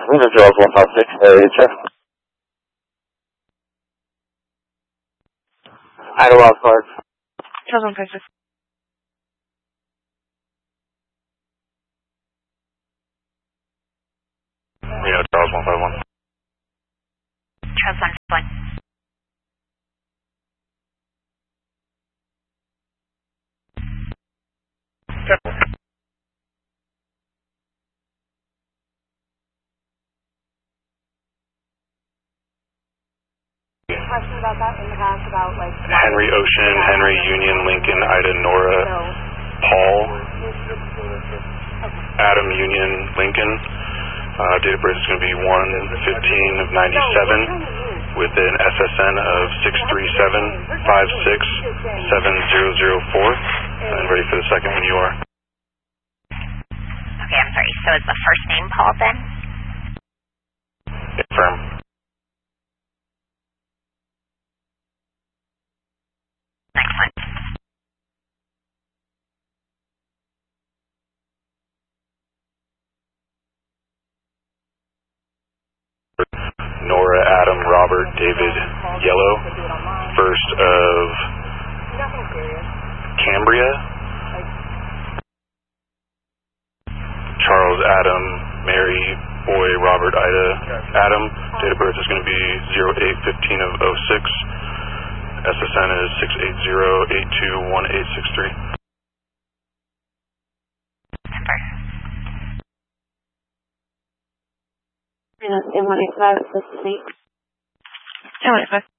Winter Charles 156, AHF. Ida Wild Card. Charles 156. Reno Charles 151. Charles 151. Question about that in the past about like Henry Ocean, Henry Union, Lincoln, Ida Nora, Paul, Adam Union, Lincoln. Date of birth is going to be 1/15 of 97 with an SSN of 637567004. And ready for the second when you are. Okay, I'm sorry. So is the first name Paul then? Confirm. Next one. Nora, Adam, Robert, David, Yellow. First of Cambria. Charles, Adam, Mary, Boy, Robert, Ida, Adam. Date of birth is going to be 08/15 of 06. SSN is 680821863. in 185, this is 8. 185.